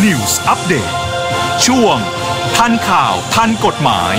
News Update ช่วงทันข่าวทันกฎหมาย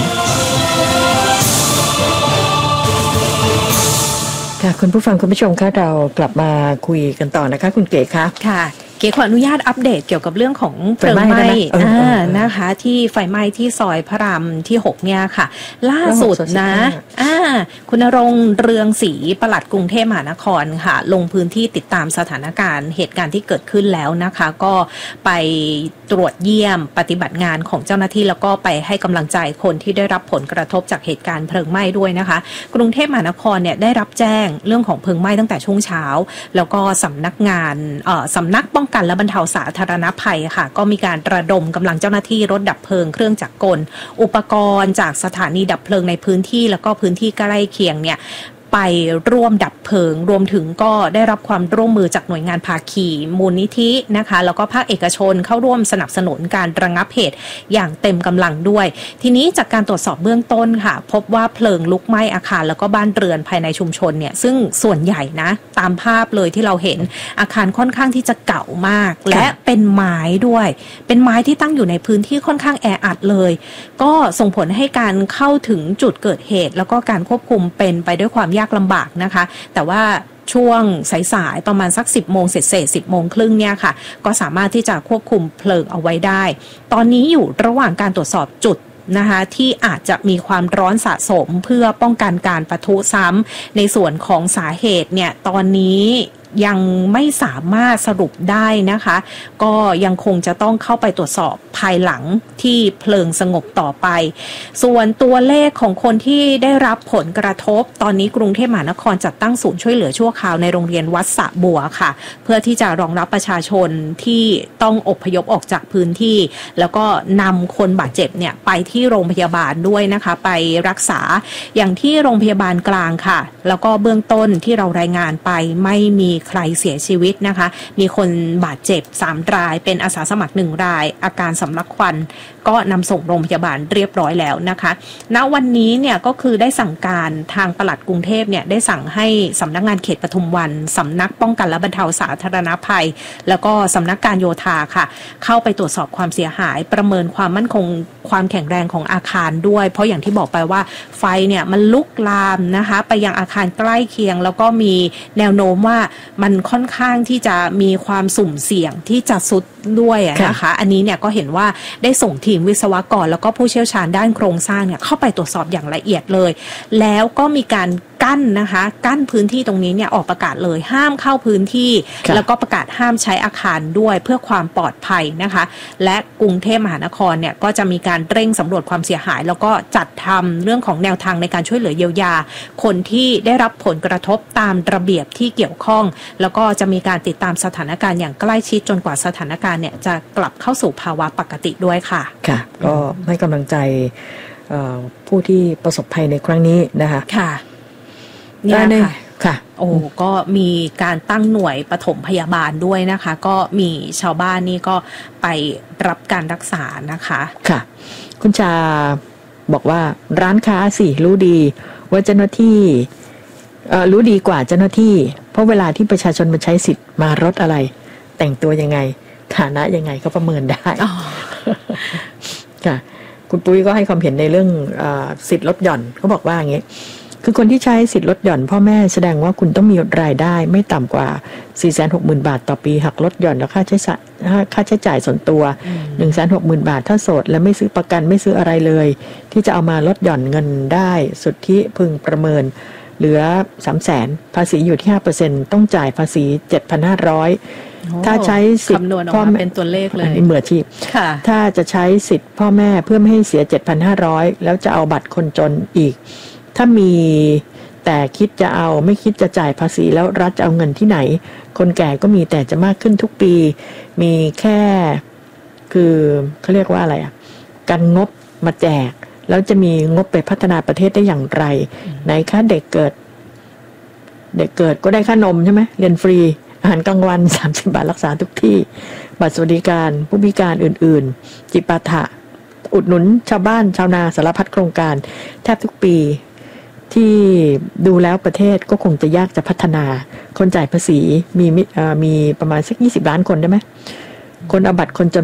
ค่ะคุณผู้ฟังคุณผู้ชมคะเรากลับมาคุยกันต่อนะคะคุณเก๋คะค่ะเก๋ขออนุญาตอัปเดตเกี่ยวกับเรื่องของเพลิงไหม้นะคะที่ไฟไหม้ที่ซอยพระรามที่6เนี่ยค่ะล่าสุดนะคุณณรงค์เรืองศรีปลัดกรุงเทพมหานครค่ะลงพื้นที่ติดตามสถานการณ์เหตุการณ์ที่เกิดขึ้นแล้วนะคะก็ไปตรวจเยี่ยมปฏิบัติงานของเจ้าหน้าที่แล้วก็ไปให้กำลังใจคนที่ได้รับผลกระทบจากเหตุการณ์เพลิงไหม้ด้วยนะคะกรุงเทพมหานครเนี่ยได้รับแจ้งเรื่องของเพลิงไหม้ตั้งแต่ช่วงเช้าแล้วก็สำนักป้องกันและบรรเทาสาธารณภัยค่ะก็มีการระดมกำลังเจ้าหน้าที่รถดับเพลิงเครื่องจักรกลอุปกรณ์จากสถานีดับเพลิงในพื้นที่แล้วก็พื้นที่ใกล้เคียงเนี่ยไปร่วมดับเพลิงรวมถึงก็ได้รับความร่วมมือจากหน่วยงานภาคีมูลนิธินะคะแล้วก็ภาคเอกชนเข้าร่วมสนับสนุนการระงับเหตุอย่างเต็มกำลังด้วยทีนี้จากการตรวจสอบเบื้องต้นค่ะพบว่าเพลิงลุกไหม้อาคารแล้วก็บ้านเรือนภายในชุมชนเนี่ยซึ่งส่วนใหญ่นะตามภาพเลยที่เราเห็นอาคารค่อนข้างที่จะเก่ามากและเป็นไม้ด้วยเป็นไม้ที่ตั้งอยู่ในพื้นที่ค่อนข้างแออัดเลยก็ส่งผลให้การเข้าถึงจุดเกิดเหตุแล้วก็การควบคุมเป็นไปด้วยความยากลำบากนะคะแต่ว่าช่วงสายๆประมาณสัก10 โมงเศษ10 โมงครึ่งเนี่ยค่ะก็สามารถที่จะควบคุมเพลิงเอาไว้ได้ตอนนี้อยู่ระหว่างการตรวจสอบจุดนะคะที่อาจจะมีความร้อนสะสมเพื่อป้องกันการปะทุซ้ำในส่วนของสาเหตุเนี่ยตอนนี้ยังไม่สามารถสรุปได้นะคะก็ยังคงจะต้องเข้าไปตรวจสอบภายหลังที่เพลิงสงบต่อไปส่วนตัวเลขของคนที่ได้รับผลกระทบตอนนี้กรุงเทพมหานครจัดตั้งศูนย์ช่วยเหลือชั่วคราวในโรงเรียนวัดสระบัวค่ะเพื่อที่จะรองรับประชาชนที่ต้องอพยพออกจากพื้นที่แล้วก็นำคนบาดเจ็บเนี่ยไปที่โรงพยาบาลด้วยนะคะไปรักษาอย่างที่โรงพยาบาลกลางค่ะแล้วก็เบื้องต้นที่เรารายงานไปไม่มีใครเสียชีวิตนะคะมีคนบาดเจ็บ3 รายเป็นอาสาสมัคร1 รายอาการสำลักควันก็นำส่งโรงพยาบาลเรียบร้อยแล้วนะคะณวันนี้เนี่ยก็คือได้สั่งการทางปลัดกรุงเทพเนี่ยได้สั่งให้สำนักงานเขตปทุมวันสำนักป้องกันและบรรเทาสาธารณภัยแล้วก็สำนักการโยธาค่ะเข้าไปตรวจสอบความเสียหายประเมินความมั่นคงความแข็งแรงของอาคารด้วยเพราะอย่างที่บอกไปว่าไฟเนี่ยมันลุกลามนะคะไปยังอาคารใกล้เคียงแล้วก็มีแนวโน้มว่ามันค่อนข้างที่จะมีความสุ่มเสี่ยงที่จะสุดด้วยนะคะอันนี้เนี่ยก็เห็นว่าได้ส่งทีมวิศวกรแล้วก็ผู้เชี่ยวชาญด้านโครงสร้างเนี่ยเข้าไปตรวจสอบอย่างละเอียดเลยแล้วก็มีการกั้นนะคะกั้นพื้นที่ตรงนี้เนี่ยออกประกาศเลยห้ามเข้าพื้นที่แล้วก็ประกาศห้ามใช้อาคารด้วยเพื่อความปลอดภัยนะคะและกรุงเทพมหานครเนี่ยก็จะมีการเร่งสำรวจความเสียหายแล้วก็จัดทำเรื่องของแนวทางในการช่วยเหลือเยียวยาคนที่ได้รับผลกระทบตามระเบียบที่เกี่ยวข้องแล้วก็จะมีการติดตามสถานการณ์อย่างใกล้ชิดจนกว่าสถานการณ์เนี่ยจะกลับเข้าสู่ภาวะปกติด้วยค่ะค่ะก็ให้กำลังใจผู้ที่ประสบภัยในครั้งนี้นะคะค่ะนี่ค่ะโอ้ก็มีการตั้งหน่วยปฐมพยาบาลด้วยนะคะก็มีชาวบ้านนี่ก็ไปรับการรักษานะคะค่ะคุณชาบอกว่าร้านค้าสิรู้ดีว่าเจ้าหน้าที่รู้ดีกว่าเจ้าหน้าที่เพราะเวลาที่ประชาชนมาใช้สิทธิ์มารถอะไรแต่งตัวยังไงฐานะยังไงก็ประเมินได้ค่ะคุณปุ้ยก็ให้ความเห็นในเรื่องสิทธิ์ลดหย่อนเขาบอกว่าอย่างนี้คือคนที่ใช้สิทธิ์ลดหย่อนพ่อแม่แสดงว่าคุณต้องมีรายได้ไม่ต่ำกว่า 460,000 บาทต่อปีหักลดหย่อนแล้วค่าใช้จ่ายส่วนตัว 160,000 บาทถ้าโสดและไม่ซื้อประกันไม่ซื้ออะไรเลยที่จะเอามาลดหย่อนเงินได้สุทธิพึงประเมินเหลือ 300,000 ภาษีอยู่ที่ 5% ต้องจ่ายภาษี 7,500 ถ้าใช้สิทธิ์พ่อแม่เป็นตัวเลขเลยอันนี้มืออาชีพถ้าจะใช้สิทธิ์พ่อแม่เพื่อไม่ให้เสีย 7,500 แล้วจะเอาบัตรคนจนอีกถ้ามีแต่คิดจะเอาไม่คิดจะจ่ายภาษีแล้วรัฐจะเอาเงินที่ไหนคนแก่ก็มีแต่จะมากขึ้นทุกปีมีแค่คือเขาเรียกว่าอะไรการงบมาแจกแล้วจะมีงบไปพัฒนาประเทศได้อย่างไรไหนคะเด็กเกิดก็ได้ค่านมใช่ไหมเรียนฟรีอาหารกลางวัน30 บาทรักษาทุกที่บัตรสวัสดิการผู้พิการอื่นๆจิปาถะอุดหนุนชาวบ้านชาวนาสารพัดโครงการแทบทุกปีที่ดูแล้วประเทศก็คงจะยากจะพัฒนาคนจ่ายภาษีมีประมาณสัก20 ล้านคนได้ไหมคนเอาบัตรคนจน